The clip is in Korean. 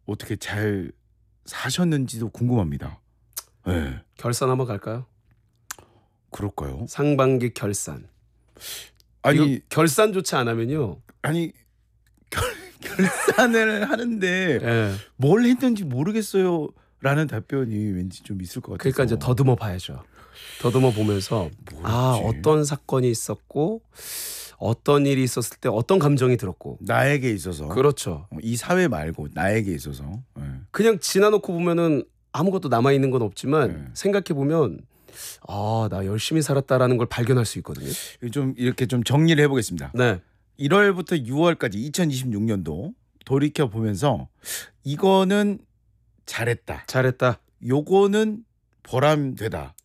어떻게 잘 사셨는지도 궁금합니다. 네. 결산 한번 갈까요? 그럴까요? 상반기 결산. 아니 이거 결산조차 안 하면요. 아니 결산을 하는데 예. 뭘 했는지 모르겠어요. 라는 답변이 왠지 좀 있을 것 같아서. 그러니까 이제 더듬어 봐야죠. 더듬어 보면서 뭐였지? 어떤 사건이 있었고 어떤 일이 있었을 때 어떤 감정이 들었고. 나에게 있어서 그렇죠. 이 사회 말고 나에게 있어서 그냥 지나놓고 보면은 아무것도 남아 있는 건 없지만 네. 생각해 보면 나 열심히 살았다라는 걸 발견할 수 있거든요. 좀 이렇게 좀 정리를 해보겠습니다. 네. 1월부터 6월까지 2026년도 돌이켜 보면서 이거는 잘했다. 잘했다. 요거는 보람되다.